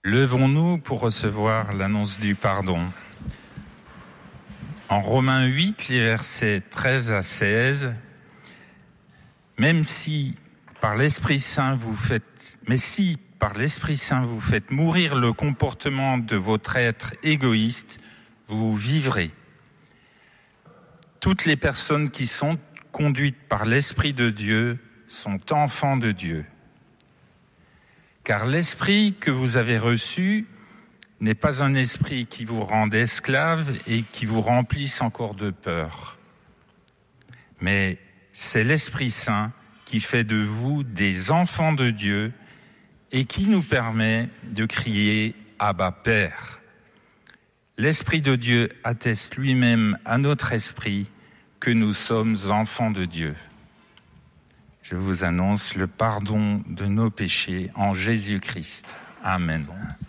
Levons-nous pour recevoir l'annonce du pardon. En Romains 8, les versets 13 à 16, mais si par l'Esprit Saint vous faites mourir le comportement de votre être égoïste, vous vivrez. Toutes les personnes qui sont conduites par l'Esprit de Dieu sont enfants de Dieu. Car l'esprit que vous avez reçu n'est pas un esprit qui vous rende esclave et qui vous remplisse encore de peur. Mais c'est l'Esprit Saint qui fait de vous des enfants de Dieu et qui nous permet de crier « Abba, Père ». L'Esprit de Dieu atteste lui-même à notre esprit que nous sommes enfants de Dieu. Je vous annonce le pardon de nos péchés en Jésus-Christ. Amen.